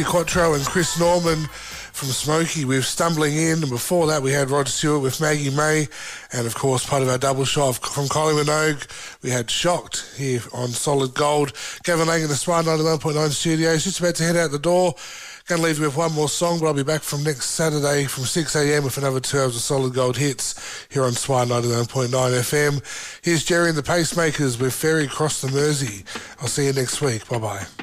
Quattro and Chris Norman from Smokey with Stumbling In, and before that we had Rod Stewart with Maggie May, and of course part of our double shot from Kylie Minogue we had Shocked here on Solid Gold. Gavin Lang in the Smart 99.9 studios, just about to head out the door. Going to leave you with one more song, but I'll be back from next Saturday from 6am with another 2 hours of Solid Gold hits here on Swire 99.9 FM. Here's Jerry and the Pacemakers with Ferry Across the Mersey. I'll see you next week. Bye-bye.